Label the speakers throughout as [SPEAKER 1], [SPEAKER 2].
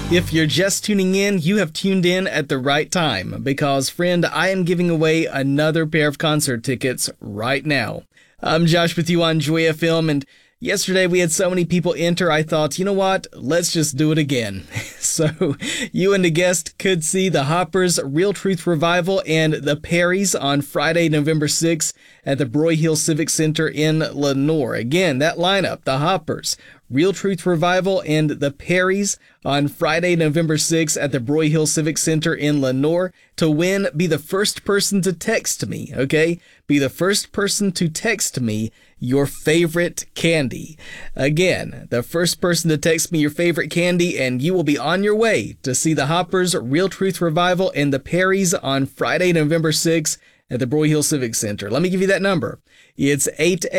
[SPEAKER 1] If you're just tuning in, you have tuned in at the right time because, friend, I am giving away another pair of concert tickets right now. I'm Josh with you on Joy FM, and yesterday we had so many people enter, I thought, you know what, let's just do it again. So you and the guest could see the Hoppers, Real Truth Revival, and the Perrys on Friday, November 6th at the Broyhill Civic Center in Lenoir. Again, that lineup, the Hoppers, Real Truth Revival, and the Perrys on Friday, November 6th at the Broyhill Civic Center in Lenoir. To win, be the first person to text me, okay? Be the first person to text me your favorite candy. Again, the first person to text me your favorite candy, and you will be on your way to see the Hoppers, Real Truth Revival, and the Perrys on Friday, November 6th at the Broyhill Civic Center. Let me give you that number. It's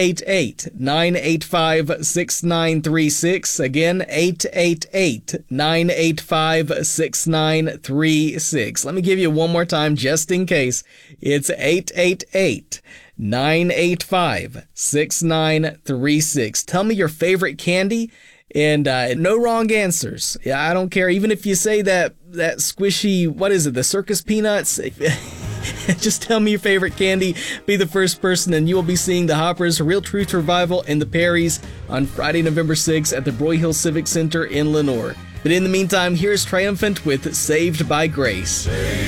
[SPEAKER 1] 888-985-6936. Again, 888-985-6936. Let me give you one more time just in case. It's 888-985-6936. Tell me your favorite candy, and no wrong answers. Yeah, I don't care. Even if you say that squishy, what is it, the circus peanuts? Just tell me your favorite candy, be the first person, and you will be seeing the Hoppers, Real Truth Revival, and the Perrys on Friday, November 6th at the Broyhill Civic Center in Lenoir. But in the meantime, here's Triumphant with Saved by Grace.